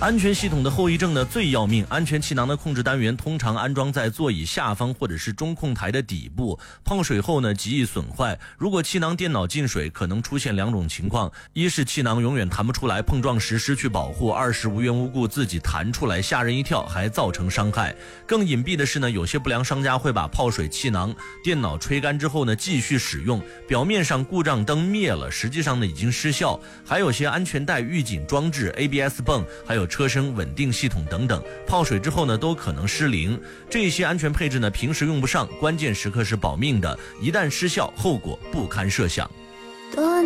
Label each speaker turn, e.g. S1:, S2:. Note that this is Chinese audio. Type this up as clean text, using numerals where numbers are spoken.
S1: 安全系统的后遗症呢最要命，安全气囊的控制单元通常安装在座椅下方或者是中控台的底部，碰水后呢极易损坏。如果气囊电脑进水，可能出现两种情况：一是气囊永远弹不出来，碰撞时失去保护；二是无缘无故自己弹出来，吓人一跳，还造成伤害。更隐蔽的是呢，有些不良商家会把泡水气囊电脑吹干之后呢继续使用，表面上故障灯灭了，实际上呢已经失效。还有些安全带预警装置、ABS 泵，还有车身稳定系统等等，泡水之后呢都可能失灵。这些安全配置呢平时用不上，关键时刻是保命的，一旦失效，后果不堪设想。